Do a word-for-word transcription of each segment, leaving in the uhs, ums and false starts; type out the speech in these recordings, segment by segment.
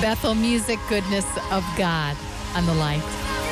Bethel Music, Goodness of God on the light.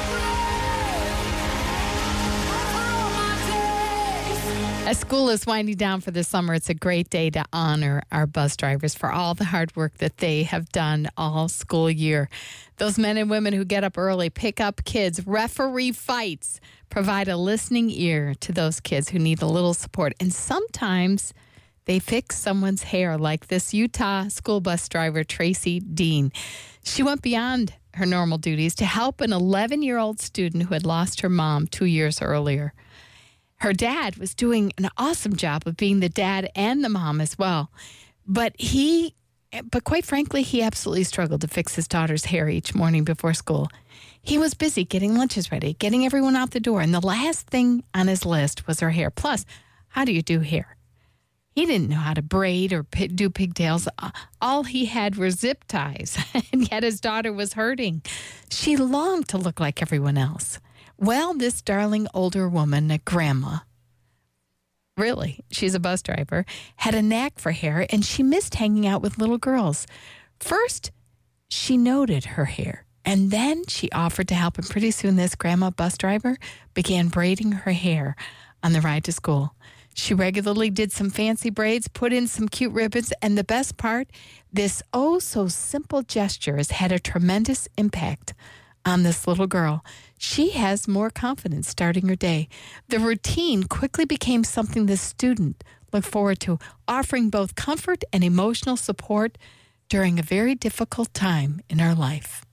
As school is winding down for the summer, it's a great day to honor our bus drivers for all the hard work that they have done all school year. Those men and women who get up early, pick up kids, referee fights, provide a listening ear to those kids who need a little support. And sometimes they fix someone's hair, like this Utah school bus driver, Tracy Dean. She went beyond her normal duties to help an eleven-year-old student who had lost her mom two years earlier. Her dad was doing an awesome job of being the dad and the mom as well. But he, but quite frankly, he absolutely struggled to fix his daughter's hair each morning before school. He was busy getting lunches ready, getting everyone out the door. And the last thing on his list was her hair. Plus, how do you do hair? He didn't know how to braid or p- do pigtails. All he had were zip ties. And yet his daughter was hurting. She longed to look like everyone else. Well, this darling older woman, a grandma, really, she's a bus driver, had a knack for hair, and she missed hanging out with little girls. First, she noted her hair, and then she offered to help, and pretty soon this grandma bus driver began braiding her hair on the ride to school. She regularly did some fancy braids, put in some cute ribbons, and the best part, this oh-so-simple gesture has had a tremendous impact on this little girl. She has more confidence starting her day. The routine quickly became something the student looked forward to, offering both comfort and emotional support during a very difficult time in her life.